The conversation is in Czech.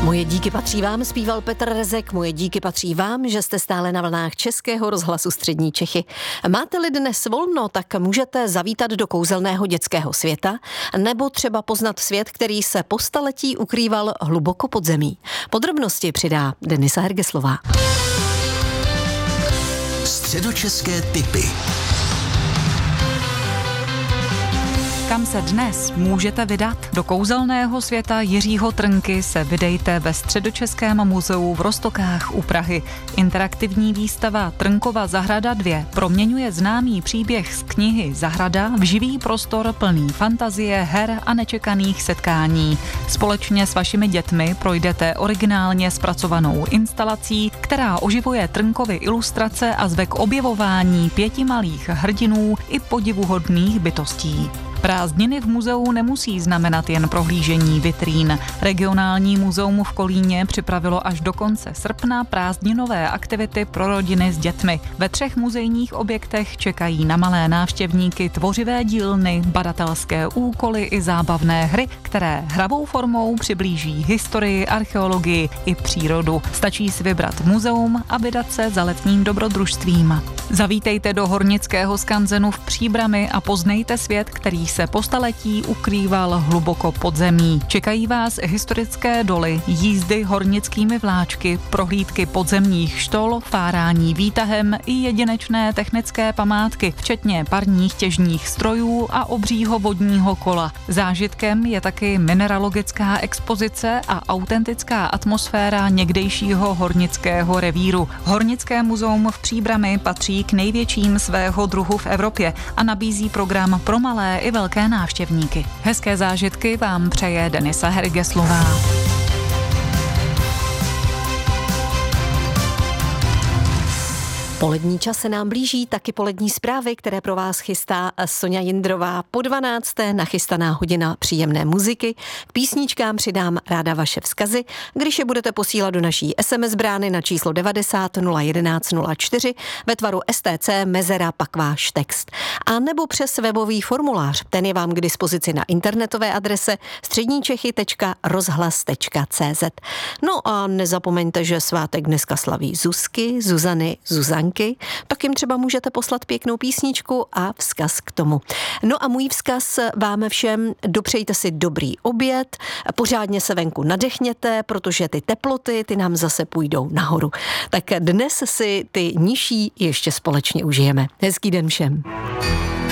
Moje díky patří vám, zpíval Petr Rezek. Moje díky patří vám, že jste stále na vlnách Českého rozhlasu Střední Čechy. Máte-li dnes volno, tak můžete zavítat do kouzelného dětského světa nebo třeba poznat svět, který se po staletí ukrýval hluboko pod zemí. Podrobnosti přidá Denisa Hergeslová. Středočeské tipy. Kam se dnes můžete vydat? Do kouzelného světa Jiřího Trnky se vydejte ve Středočeském muzeu v Roztokách u Prahy. Interaktivní výstava Trnkova zahrada 2 proměňuje známý příběh z knihy Zahrada v živý prostor plný fantazie, her a nečekaných setkání. Společně s vašimi dětmi projdete originálně zpracovanou instalací, která oživuje Trnkovy ilustrace a zve k objevování 5 malých hrdinů i podivuhodných bytostí. Prázdniny v muzeu nemusí znamenat jen prohlížení vitrín. Regionální muzeum v Kolíně připravilo až do konce srpna prázdninové aktivity pro rodiny s dětmi. Ve 3 muzejních objektech čekají na malé návštěvníky tvořivé dílny, badatelské úkoly i zábavné hry, které hravou formou přiblíží historii, archeologii i přírodu. Stačí si vybrat muzeum a vydat se za letním dobrodružstvím. Zavítejte do Hornického skanzenu v Příbrami a poznejte svět, který se po staletí ukrýval hluboko pod zemí. Čekají vás historické doly, jízdy hornickými vláčky, prohlídky podzemních štol, fárání výtahem i jedinečné technické památky, včetně parních těžních strojů a obřího vodního kola. Zážitkem je taky mineralogická expozice a autentická atmosféra někdejšího hornického revíru. Hornické muzeum v Příbrami patří k největším svého druhu v Evropě a nabízí program pro malé i velké návštěvníky. Hezké zážitky vám přeje Denisa Hergeslová. Polední čas se nám blíží, taky polední zprávy, které pro vás chystá Sonja Jindrová. Po 12. nachystaná hodina příjemné muziky. K písničkám přidám ráda vaše vzkazy, když je budete posílat do naší SMS brány na číslo 90 011 04 ve tvaru STC mezera pak váš text. A nebo přes webový formulář. Ten je vám k dispozici na internetové adrese středníčechy.rozhlas.cz. No a nezapomeňte, že svátek dneska slaví Zuzky, Zuzany, Zuzanky. Tak jim třeba můžete poslat pěknou písničku a vzkaz k tomu. No a můj vzkaz vám všem: dopřejte si dobrý oběd, pořádně se venku nadechněte, protože ty teploty, ty nám zase půjdou nahoru. Tak dnes si ty nižší ještě společně užijeme. Hezký den všem.